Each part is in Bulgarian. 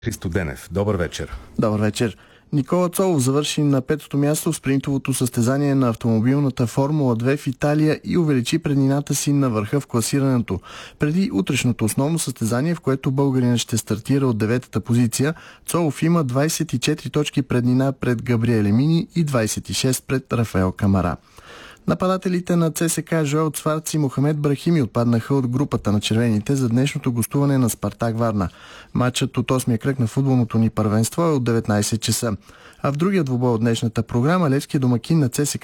Христо Денев. Добър вечер. Добър вечер. Никола Цолов завърши на петото място в спринтовото състезание на автомобилната Формула 2 в Италия и увеличи преднината си на върха в класирането. Преди утрешното основно състезание, в което българинът ще стартира от 9-та позиция, Цолов има 24 точки преднина пред Габриеле Мини и 26 пред Рафаел Камара. Нападателите на ЦСКА Жоел Цварц и Мохамед Брахими отпаднаха от групата на червените за днешното гостуване на Спартак Варна. Матчът от 8-я кръг на футболното ни първенство е от 19 часа. А в другия двубой от днешната програма Левски домакин на ЦСКА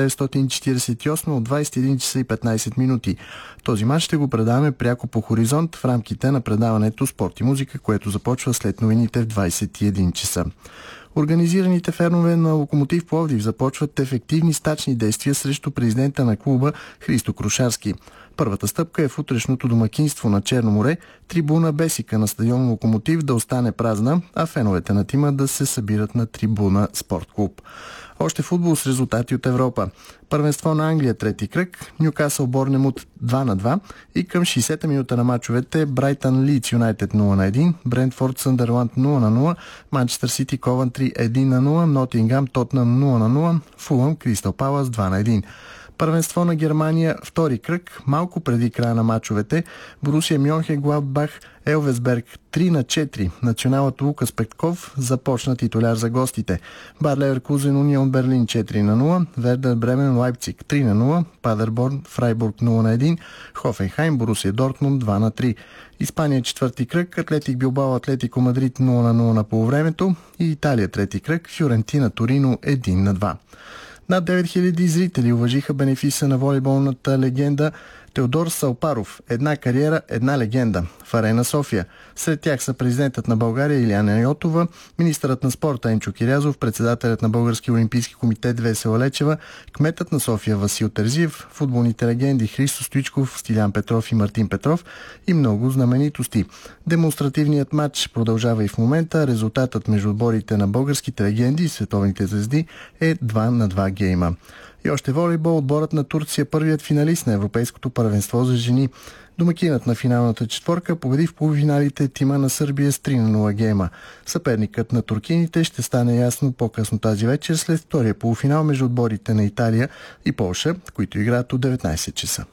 1948 от 21 часа и 15 минути. Този матч ще го предаваме пряко по Хоризонт в рамките на предаването Спорт и музика, което започва след новините в 21 часа. Организираните фенове на Локомотив Пловдив започват ефективни стачни действия срещу президента на клуба Христо Крушарски. Първата стъпка е в утрешното домакинство на Черно море, трибуна Бесика на стадион Локомотив да остане празна, а феновете на тима да се събират на трибуна Спорт клуб. Още футбол с резултати от Европа. Първенство на Англия трети кръг, Нюкасъл Борнемут 2-2 и към 60-та минута на мачовете Брайтън Лийдс Юнайтед 0-1, Брентфорд Съндърланд 0-0, Манчестър Сити Ковентри 1-0, Нотингам Тотнъм 0-0, Фулъм Кристал Палас 2-1. Първенство на Германия втори кръг, малко преди края на мачовете, Борусия Мьонхенгладбах Елвесберг 3-4. Националът Лукас Петков започна титуляр за гостите. Бар Леверкузен Унион Берлин 4-0, Вердер Бремен Лайпциг 3-0, Падерборн Фрайбург 0-1, Хофенхайм Борусия Дортмунд 2-3. Испания четвърти кръг, Атлетик Билбао Атлетико Мадрид 0-0 на полувремето и Италия трети кръг, Фюрентина Торино 1-2. Над 9000 зрители уважиха бенефиса на волейболната легенда Теодор Салпаров. Една кариера, една легенда в Арена София. Сред тях са президентът на България Илияна Йотова, министърът на спорта Енчо Кирязов, председателят на Българския олимпийски комитет Весела Лечева, кметът на София Васил Терзиев, футболните легенди Христо Стоичков, Стилян Петров и Мартин Петров и много знаменитости. Демонстративният матч продължава и в момента. Резултатът между отборите на българските легенди и световните звезди е 2-2 гейма. И още волейбол, отборът на Турция, първият финалист на Европейското първенство за жени. Домакинът на финалната четворка победи в полуфиналите тима на Сърбия с 3-0 гейма. Съперникът на туркините ще стане ясно по-късно тази вечер след втория полуфинал между отборите на Италия и Полша, които играят от 19 часа.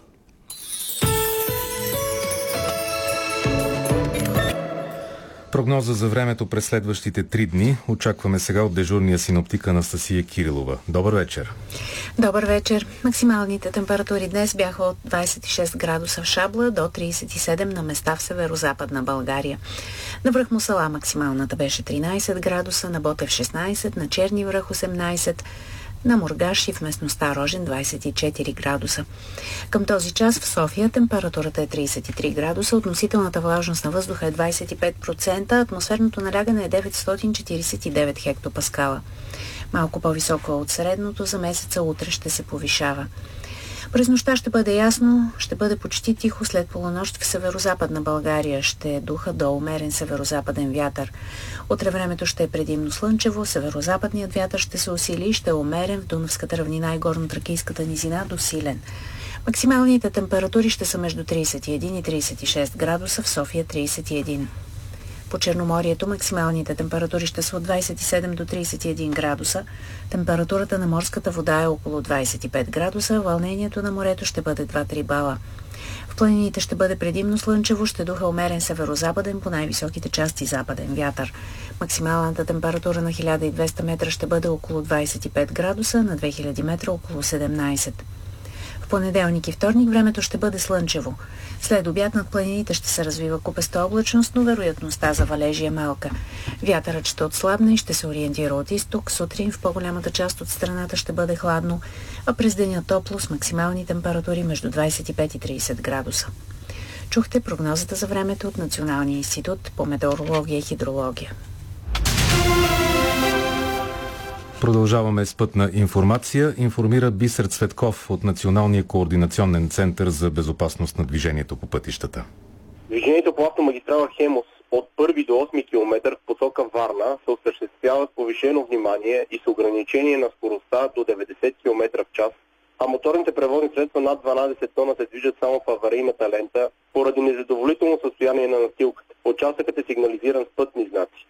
Прогноза за времето през следващите 3 дни очакваме сега от дежурния синоптик Анастасия Кирилова. Добър вечер. Добър вечер. Максималните температури днес бяха от 26 градуса в Шабла до 37 на места в северо-западна България. На връх Мусала максималната беше 13 градуса, на Ботев 16, на Черни връх 18, на Мургаш и в местността Рожен 24 градуса. Към този час в София температурата е 33 градуса, относителната влажност на въздуха е 25%, атмосферното налягане е 949 хектопаскала. Малко по-високо от средното, за месеца утре ще се повишава. През нощта ще бъде ясно, ще бъде почти тихо, след полунощ в северо-западна България ще духа до умерен северо-западен вятър. Утре времето ще е предимно слънчево, северо-западният вятър ще се усили и ще е умерен в Дунавската равнина и горно-тракийската низина до силен. Максималните температури ще са между 31 и 36 градуса, в София 31. По Черноморието максималните температури ще са от 27 до 31 градуса. Температурата на морската вода е около 25 градуса, вълнението на морето ще бъде 2-3 бала. В планините ще бъде предимно слънчево, ще духа умерен северо-западен, по най-високите части западен вятър. Максималната температура на 1200 метра ще бъде около 25 градуса, на 2000 метра около 17. В понеделник и вторник времето ще бъде слънчево. След обяд над планините ще се развива купеста облачност, но вероятността за валежи е малка. Вятърът ще отслабне и ще се ориентира от изток. Сутрин в по-голямата част от страната ще бъде хладно, а през деня топло с максимални температури между 25 и 30 градуса. Чухте прогнозата за времето от Националния институт по метеорология и хидрология. Продължаваме с пътна информация. Информира Бисер Цветков от Националния координационен център за безопасност на движението по пътищата. Движението по автомагистрала Хемус от 1 до 8 км в посока Варна се осъществява с повишено внимание и с ограничение на скоростта до 90 км в час, а моторните превозни средства над 12 тона се движат само в аварийната лента поради незадоволително състояние на настилката. Участъкът е сигнализиран с пътни знаци.